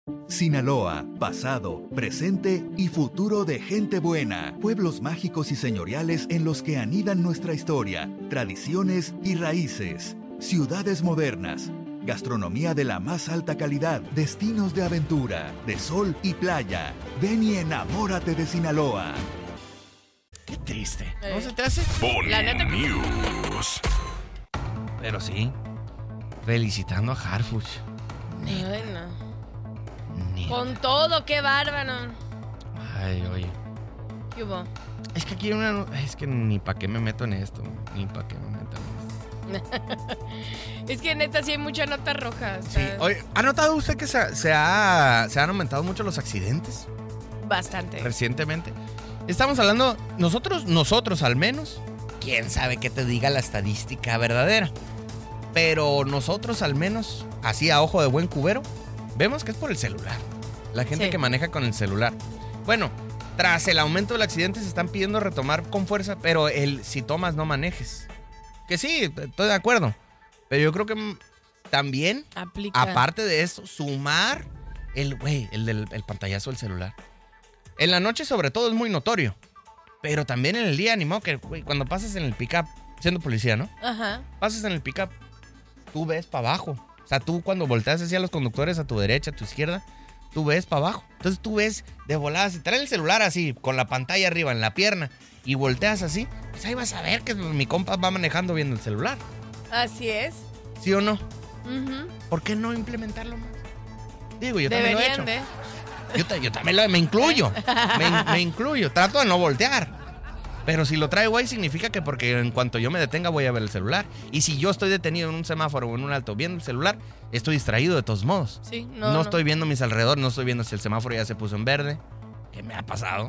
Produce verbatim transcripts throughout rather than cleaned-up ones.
Sinaloa, pasado, presente y futuro de gente buena. Pueblos mágicos y señoriales en los que anidan nuestra historia, tradiciones y raíces. Ciudades modernas. Gastronomía de la más alta calidad. Destinos de aventura, de sol y playa. Ven y enamórate de Sinaloa. Qué triste. Eh. ¿No se te hace? Pony La neta que- News. Pero sí. Felicitando a Harfuch. Ay, no. Neta. Con todo, qué bárbaro. Ay, oye. ¿Qué hubo? Es que aquí hay una... Es que ni para qué me meto en esto. Ni para qué me meto en esto. Es que neta sí hay mucha nota roja. o Sí. sea, Oye, ¿ha notado usted que se, se, ha, se han aumentado mucho los accidentes Bastante. recientemente? Estamos hablando... Nosotros, nosotros al menos... Quién sabe qué te diga la estadística verdadera. Pero nosotros al menos, así a ojo de buen cubero, vemos que es por el celular. La gente Sí. que maneja con el celular. Bueno, tras el aumento del accidente se están pidiendo retomar con fuerza, pero el si tomas no manejes. Que sí, estoy de acuerdo. Pero yo creo que mm, también, Aplica. aparte de eso, sumar el, güey, el del el pantallazo del celular. En la noche sobre todo es muy notorio. Pero también en el día, ni modo que, güey, cuando pasas en el pick-up, siendo policía, ¿no? Ajá. Pasas en el pick-up, tú ves para abajo. O sea, tú cuando volteas hacia los conductores, a tu derecha, a tu izquierda, tú ves para abajo. Entonces tú ves de volada, si traes el celular así, con la pantalla arriba en la pierna, y volteas así, pues ahí vas a ver que mi compa va manejando viendo el celular. Así es. ¿Sí o no? Ujú. ¿Por qué no implementarlo más? Digo, yo también lo he hecho. Deberían de. Yo, ta- yo también lo- me incluyo. Me, me incluyo. Trato de no voltear. Pero si lo traigo ahí significa que porque en cuanto yo me detenga voy a ver el celular. Y si yo estoy detenido en un semáforo o en un alto viendo el celular, estoy distraído de todos modos. Sí, No, no. no. estoy viendo mis alrededores, no estoy viendo si el semáforo ya se puso en verde. ¿Qué me ha pasado?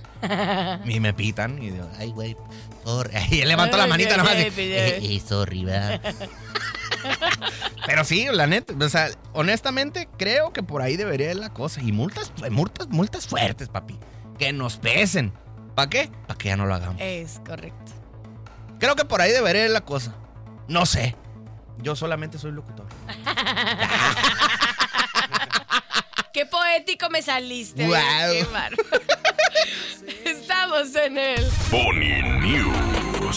Y me pitan y digo, ay, güey, sorry. Y levanto la Ay, manita ay, nomás. ay, de, ay, eh, ay. eh, sorry, ¿verdad? Pero sí, la neta, o sea, honestamente creo que por ahí debería ir la cosa. Y multas, multas, multas fuertes, papi. Que nos pesen. ¿Para qué? Para que ya no lo hagamos. Es correcto. Creo que por ahí debería ir la cosa. No sé. Yo solamente soy locutor. Qué poético me saliste. Wow. Qué bárbaro. Estamos en el Pony News.